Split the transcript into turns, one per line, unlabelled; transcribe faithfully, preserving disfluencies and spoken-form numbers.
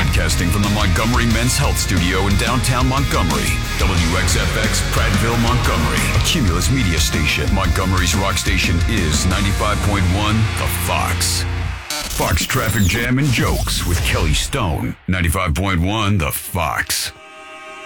Broadcasting from the Montgomery Men's Health Studio in downtown Montgomery. W X F X, Prattville, Montgomery. A Cumulus media station. Montgomery's rock station is ninety-five point one The Fox. Fox Traffic Jam and Jokes with Kelly Stone. ninety-five point one The Fox.